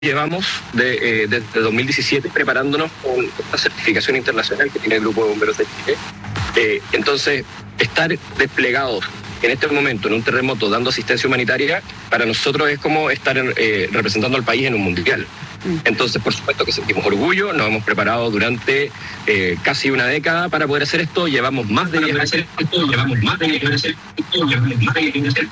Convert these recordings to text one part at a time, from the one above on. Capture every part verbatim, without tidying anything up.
Llevamos de, eh, desde dos mil diecisiete preparándonos con esta certificación internacional que tiene el Grupo de Bomberos de Chile. Eh, entonces, estar desplegados en este momento en un terremoto dando asistencia humanitaria, para nosotros es como estar eh, representando al país en un mundial. Entonces, por supuesto que sentimos orgullo, nos hemos preparado durante eh, casi una década para poder hacer esto, llevamos más de diez años hacer esto, llevamos más de diez años hacer esto, llevamos más de diez años hacer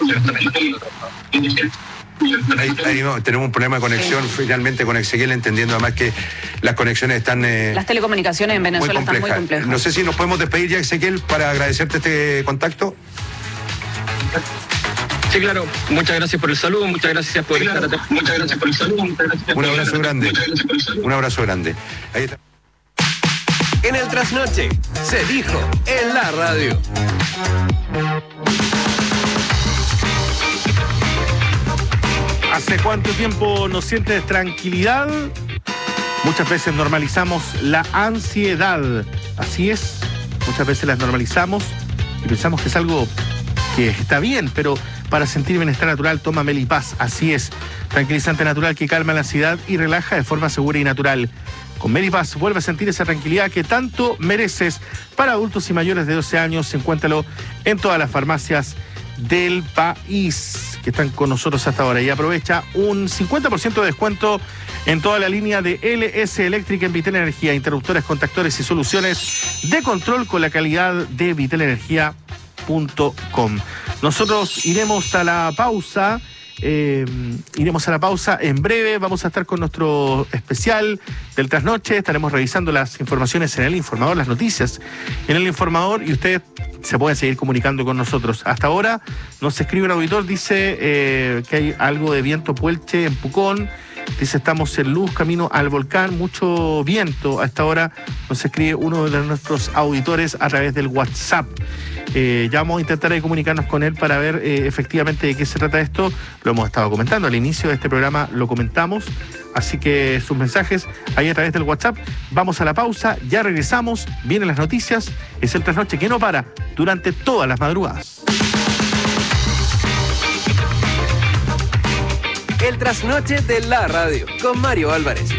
esto. Ahí, ahí no, tenemos un problema de conexión sí. finalmente con Ezequiel, entendiendo además que las conexiones están... Eh, las telecomunicaciones en Venezuela están muy complejas. No sé si nos podemos despedir ya, Ezequiel, para agradecerte este contacto. Sí, claro. Muchas gracias por el saludo, muchas gracias por, sí, claro. estar atento. Muchas gracias por el saludo. Muchas gracias un abrazo por grande. Por un abrazo grande. Ahí está. En el trasnoche se dijo en la radio. ¿Hace cuánto tiempo nos sientes tranquilidad? Muchas veces normalizamos la ansiedad. Así es, muchas veces las normalizamos y pensamos que es algo que está bien, pero para sentir bienestar natural toma Melipaz. Así es, tranquilizante natural que calma la ansiedad y relaja de forma segura y natural. Con Melipaz vuelve a sentir esa tranquilidad que tanto mereces. Para adultos y mayores de doce años, encuéntralo en todas las farmacias del país que están con nosotros hasta ahora, y aprovecha un cincuenta por ciento de descuento en toda la línea de L S Eléctrica en Vitel Energía, interruptores, contactores y soluciones de control con la calidad de vitel energía punto com. Nosotros iremos a la pausa. Eh, iremos a la pausa en breve. Vamos a estar con nuestro especial del trasnoche. Estaremos revisando las informaciones en el informador, las noticias en el informador, y usted se puede seguir comunicando con nosotros. Hasta ahora nos escribe un auditor, dice eh, que hay algo de viento puelche en Pucón. Dice, estamos en luz, camino al volcán, mucho viento. A esta hora nos escribe uno de nuestros auditores a través del WhatsApp. Eh, ya vamos a intentar de comunicarnos con él para ver eh, efectivamente de qué se trata esto. Lo hemos estado comentando, al inicio de este programa lo comentamos, así que sus mensajes ahí a través del WhatsApp. Vamos a la pausa, ya regresamos, vienen las noticias, es el trasnoche que no para durante todas las madrugadas. El trasnoche de la radio con Mario Álvarez.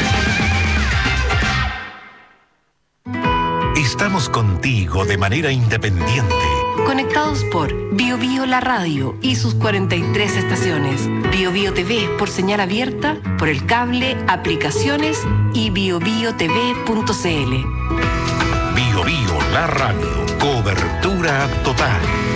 Estamos contigo de manera independiente. Conectados por Bio Bio La Radio y sus cuarenta y tres estaciones. Bio Bio T V por señal abierta, por el cable, aplicaciones y bio bio t v punto c l. Bio Bio La Radio. Cobertura total.